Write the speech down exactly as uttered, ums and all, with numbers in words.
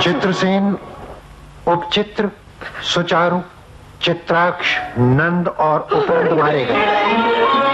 चित्रसेन, उपचित्र, सुचारू, चित्राक्ष, नंद और उपनंद मारे गए।